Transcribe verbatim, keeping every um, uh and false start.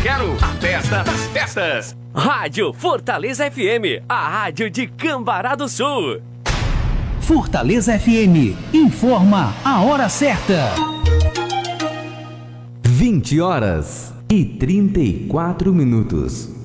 quero a festa das festas. Rádio Fortaleza F M, a rádio de Cambará do Sul. Fortaleza F M, informa a hora certa. vinte horas e trinta e quatro minutos.